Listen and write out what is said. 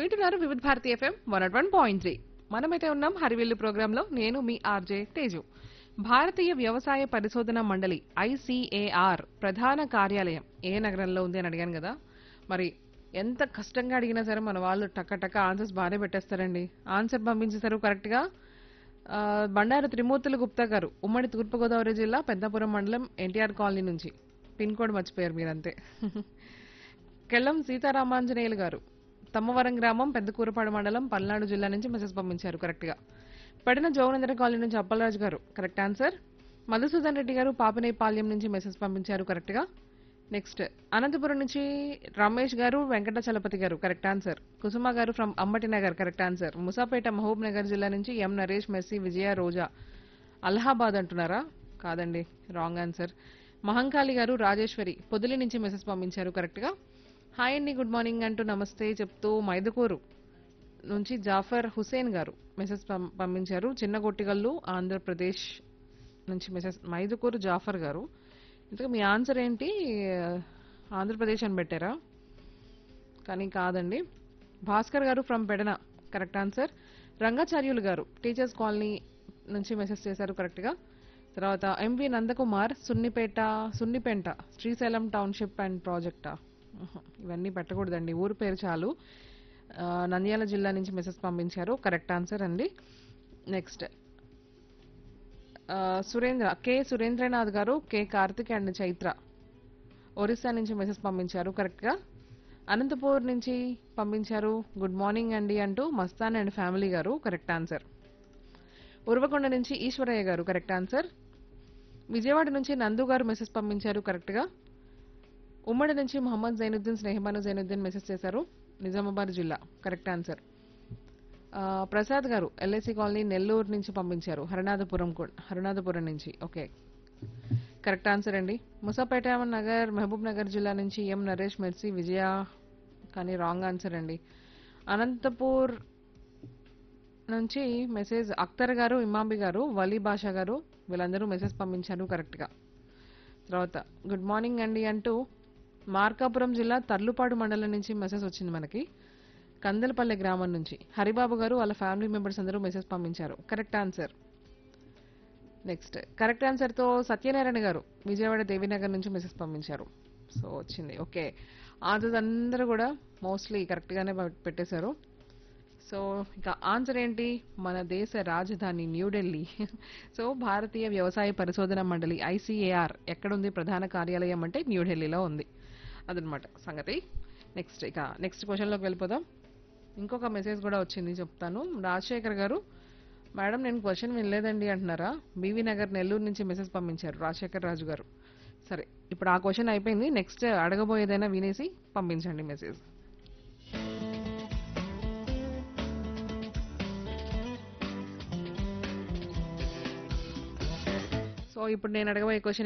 వింటున్నారు వివిధ భారతి ఎఫ్ఎం 101.3. మనమైతే ఉన్నాం హరివిల్లు ప్రోగ్రాంలో. నేను మీ ఆర్జే తేజు. భారతీయ వ్యవసాయ పరిశోధన మండలి ఐసీఏఆర్ ప్రధాన కార్యాలయం ఏ నగరంలో ఉంది అని అడిగాను కదా. మరి ఎంత కష్టంగా అడిగినా సరే మన వాళ్ళు టక్క టక్క ఆన్సర్స్ బాగానే పెట్టేస్తారండి. ఆన్సర్ పంపించేశారు కరెక్ట్ గా. బండారు త్రిమూర్తులు గుప్తా గారు, ఉమ్మడి తూర్పుగోదావరి జిల్లా పెద్దాపురం మండలం ఎన్టీఆర్ కాలనీ నుంచి. పిన్ కోడ్ మర్చిపోయారు మీరంతే. కెల్లం సీతారామాంజనేయులు గారు, తమ్మవరం గ్రామం పెద్దకూరపాడు మండలం పల్నాడు జిల్లా నుంచి మెసేజ్ పంపించారు కరెక్ట్ గా. పడిన జోగనేంద్ర కాలనీ నుంచి అప్పలరాజు గారు కరెక్ట్ ఆన్సర్. మధుసూదన్ రెడ్డి గారు పాపినేపాల్యం నుంచి మెసేజ్ పంపించారు కరెక్ట్ గా. నెక్స్ట్ అనంతపురం నుంచి రమేష్ గారు, వెంకటాచలపతి గారు కరెక్ట్ ఆన్సర్. కుసుమ గారు from Ambati Nagar correct answer. Moosapet Mahabub Nagar జిల్లా నుంచి ఎం నరేష్, మెస్సీ, విజయ, రోజా. అలహాబాద్ అంటున్నారా? కాదండి, రాంగ్ ఆన్సర్. మహంకాళి గారు, రాజేశ్వరి పొదిలి నుంచి మెసేజ్ పంపించారు కరెక్ట్ గా. హాయ్ అండి, గుడ్ మార్నింగ్ అంటూ నమస్తే చెప్తూ మైదుకూరు నుంచి జాఫర్ హుసేన్ గారు మెసేజ్ పంపించారు. చిన్నగొట్టిగల్లు ఆంధ్రప్రదేశ్ నుంచి మెసేజ్. మైదుకూరు జాఫర్ గారు, ఇంతగా మీ ఆన్సర్ ఏంటి? ఆంధ్రప్రదేశ్ అని పెట్టారా? కానీ కాదండి. భాస్కర్ గారు from Pedana correct answer. Rangacharyulu గారు టీచర్స్ కాలనీ నుంచి మెసేజ్ చేశారు కరెక్ట్ గా. తర్వాత MV Nandakumar, Sunnipenta Srisailam township and ప్రాజెక్టా? ఇవన్నీ పెట్టకూడదండి, ఊరు పేరు చాలు. నంద్యాల జిల్లా నుంచి మెసేజ్ పంపించారు కరెక్ట్ ఆన్సర్ అండి. నెక్స్ట్ సురేంద్రనాథ్ గారు, కె కార్తిక్ అండ్ చైత్ర ఒరిస్సా నుంచి మెసేజ్ పంపించారు కరెక్ట్ గా. అనంతపూర్ నుంచి పంపించారు గుడ్ మార్నింగ్ అండి అంటూ మస్తాన్ అండ్ ఫ్యామిలీ గారు కరెక్ట్ ఆన్సర్. ఉరవకొండ నుంచి ఈశ్వరయ్య గారు కరెక్ట్ ఆన్సర్. విజయవాడ నుంచి నందు గారు మెసేజ్ పంపించారు కరెక్ట్ గా. ఉమ్మడి నుంచి మొహమ్మద్ జైనుద్దీన్, స్నేహబాను జైనుద్దీన్ మెసేజ్ చేశారు, నిజామాబాద్ జిల్లా కరెక్ట్ ఆన్సర్. ప్రసాద్ గారు ఎల్ఐసి కాలనీ నెల్లూరు నుంచి పంపించారు, హరినాథపురం నుంచి. ఓకే, కరెక్ట్ ఆన్సర్ అండి. ముసాపేట నగర్ మహబూబ్ నగర్ జిల్లా నుంచి ఎం నరేష్, మెర్సీ, విజయ, కానీ రాంగ్ ఆన్సర్ అండి. అనంతపూర్ నుంచి మెసేజ్ అఖ్తర్ గారు, ఇమాంబి గారు, వలీ బాషా గారు వీళ్ళందరూ మెసేజ్ పంపించారు కరెక్ట్ గా. తర్వాత గుడ్ మార్నింగ్ అండి అంటూ మార్కాపురం జిల్లా తర్లుపాడు మండలం నుంచి మెసేజ్ వచ్చింది మనకి. కందలపల్లె గ్రామం నుంచి హరిబాబు గారు వాళ్ళ ఫ్యామిలీ మెంబర్స్ అందరూ మెసేజ్ పంపించారు correct answer. Next correct answer తో సత్యనారాయణ గారు విజయవాడ దేవీనగర్ నుంచి మెసేజ్ పంపించారు. సో వచ్చింది. ఓకే, ఆన్సర్స్ అందరూ కూడా మోస్ట్లీ కరెక్ట్ గానే పెట్టేశారు. సో ఇక ఆన్సర్ ఏంటి? మన దేశ రాజధాని న్యూఢిల్లీ. సో భారతీయ వ్యవసాయ పరిశోధన మండలి ఐసీఏఆర్ ఎక్కడుంది ప్రధాన కార్యాలయం అంటే న్యూఢిల్లీలో ఉంది. అదనమాట సంగతి. నెక్స్ట్ క్వశ్చన్లోకి వెళ్ళిపోదాం. ఇంకొక మెసేజ్ కూడా వచ్చింది, చెప్తాను. రాజశేఖర్ గారు, మేడం నేను క్వశ్చన్ వినలేదండి అంటున్నారా? బీవీ నగర్ నెల్లూరు నుంచి మెసేజ్ పంపించారు రాజశేఖర్ రాజు గారు. సరే, ఇప్పుడు ఆ క్వశ్చన్ అయిపోయింది. నెక్స్ట్ అడగబోయేదైనా వినేసి పంపించండి మెసేజ్. సో ఇప్పుడు నేను అడగబోయే క్వశ్చన్